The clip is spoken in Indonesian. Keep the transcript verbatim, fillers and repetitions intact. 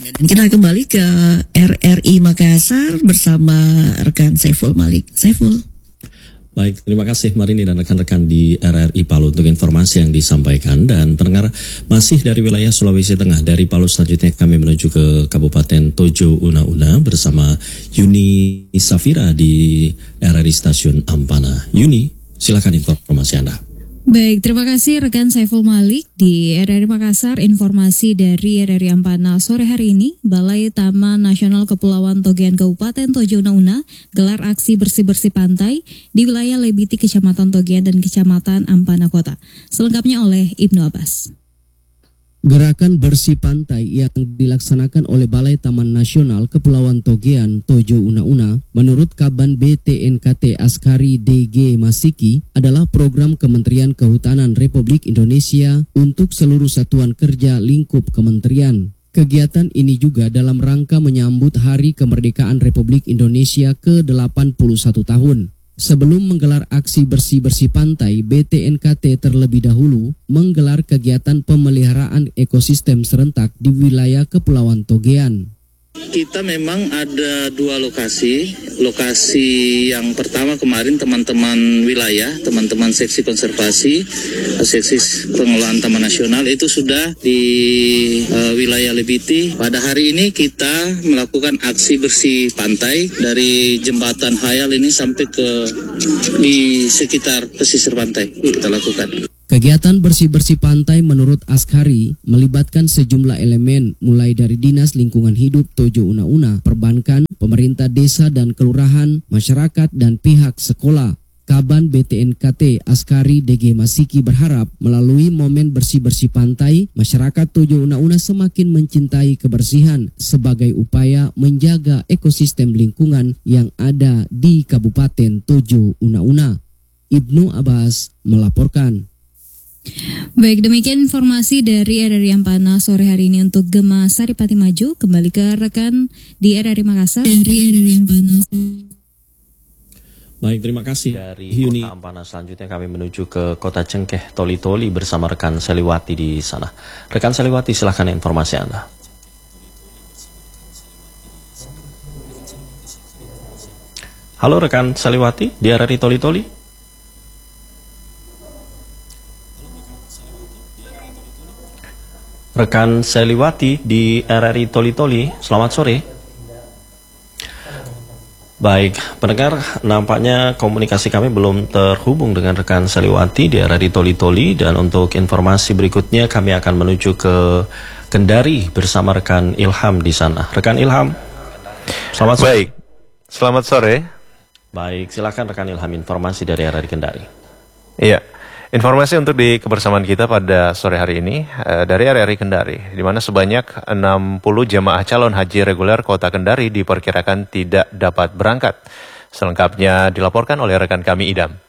Dan kita kembali ke R R I Makassar bersama rekan Saiful Malik. Saiful. Baik, terima kasih Marini dan rekan-rekan di R R I Palu untuk informasi yang disampaikan. Dan pendengar, masih dari wilayah Sulawesi Tengah, dari Palu selanjutnya kami menuju ke Kabupaten Tojo Una Una bersama Yuni Safira di R R I Stasiun Ampana. Yuni, silakan informasi Anda. Baik, terima kasih rekan Saiful Malik di R R I Makassar. Informasi dari R R I Ampana sore hari ini, Balai Taman Nasional Kepulauan Togean Kabupaten Tojo Una Una gelar aksi bersih-bersih pantai di wilayah Lebiti, Kecamatan Togean dan Kecamatan Ampana Kota. Selengkapnya oleh Ibnu Abbas. Gerakan bersih pantai yang dilaksanakan oleh Balai Taman Nasional Kepulauan Togean Tojo Una Una menurut Kaban B T N K T Askari D G Masiki adalah program Kementerian Kehutanan Republik Indonesia untuk seluruh satuan kerja lingkup kementerian. Kegiatan ini juga dalam rangka menyambut Hari Kemerdekaan Republik Indonesia ke delapan puluh satu tahun. Sebelum menggelar aksi bersih-bersih pantai, B T N K T terlebih dahulu menggelar kegiatan pemeliharaan ekosistem serentak di wilayah Kepulauan Togean. Kita memang ada dua lokasi. Lokasi yang pertama kemarin teman-teman wilayah, teman-teman seksi konservasi, seksi pengelolaan Taman Nasional itu sudah di uh, wilayah Lebiti. Pada hari ini kita melakukan aksi bersih pantai dari Jembatan Hayal ini sampai ke di sekitar pesisir pantai kita lakukan. Kegiatan bersih-bersih pantai menurut Askari melibatkan sejumlah elemen mulai dari Dinas Lingkungan Hidup Tojo Una Una, perbankan, pemerintah desa dan kelurahan, masyarakat dan pihak sekolah. Kaban B T N K T Askari D G Masiki berharap melalui momen bersih-bersih pantai, masyarakat Tojo Una Una semakin mencintai kebersihan sebagai upaya menjaga ekosistem lingkungan yang ada di Kabupaten Tojo Una Una. Ibnu Abbas melaporkan. Baik, demikian informasi dari R R I Ampana sore hari ini untuk Gema Saripati Maju. Kembali ke rekan di R R I Makassar. Dari R R I Ampana. Baik, terima kasih dari Yuni. Kota Ampana selanjutnya kami menuju ke Kota Cengkeh Toli-Toli bersama rekan Seliwati di sana. Rekan Seliwati, silahkan informasi Anda. Halo rekan Seliwati di R R I Toli-Toli. Rekan Seliwati di R R I Toli-Toli, selamat sore. Baik, pendengar, nampaknya komunikasi kami belum terhubung dengan rekan Seliwati di R R I Toli-Toli, dan untuk informasi berikutnya kami akan menuju ke Kendari bersama rekan Ilham di sana. Rekan Ilham, selamat sore. Baik, selamat sore. Baik, silakan rekan Ilham informasi dari R R I Kendari. Iya. Informasi untuk di kebersamaan kita pada sore hari ini uh, dari R R I Kendari, di mana sebanyak enam puluh jemaah calon haji reguler Kota Kendari diperkirakan tidak dapat berangkat. Selengkapnya dilaporkan oleh rekan kami Idam.